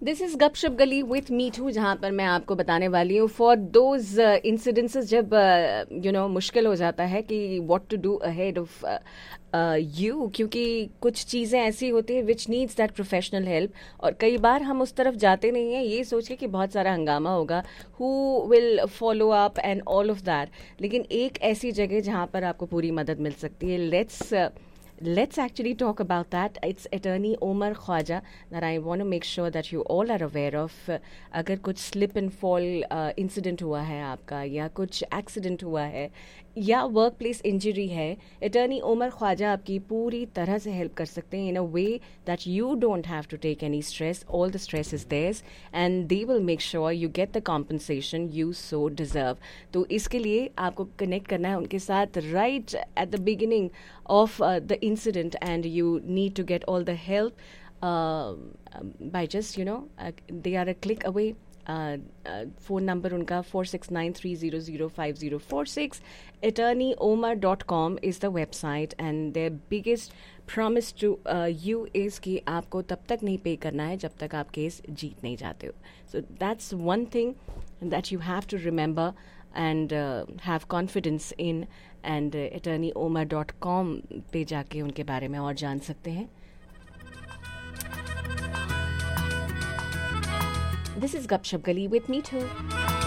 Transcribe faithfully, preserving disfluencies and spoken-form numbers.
This is गपशप गली with me to, जहाँ पर मैं आपको बताने वाली हूँ फॉर दोज इंसिडेंसेस जब यू नो मुश्किल हो जाता है कि what to do ahead of you, क्योंकि कुछ चीज़ें ऐसी होती हैं which needs that professional help, और कई बार हम उस तरफ जाते नहीं हैं ये सोच के कि बहुत सारा हंगामा होगा, who will follow up and all of that. लेकिन एक ऐसी जगह जहाँ पर आपको पूरी मदद मिल सकती है, let's Let's actually talk about that. It's attorney Omar Khwaja that I want to make sure that you all are aware of. Uh, अगर कुछ slip and fall uh, incident हुआ है आपका, या कुछ accident हुआ है, या वर्क प्लेस इंजरी है, अटर्नी ओमर ख्वाजा आपकी पूरी तरह से हेल्प कर सकते हैं इन अ way that you don't have to take any stress, all the stress is theirs and they will make sure you get the compensation you so deserve. तो इसके लिए आपको कनेक्ट करना है उनके साथ right at the beginning of the incident and you need to get all the help by just you know they are a click away. Phone number उनका four six nine three zero zero five zero four six, attorney omar dot com is the website, and their biggest promise to uh, you is कि आपको तब तक नहीं पे करना है जब तक आप केस जीत नहीं जाते हो। So that's one thing that you have to remember and uh, have confidence in, and uh, attorney omar dot com पे जाके उनके बारे में और जान सकते हैं। This is Gupshup Gali with me too.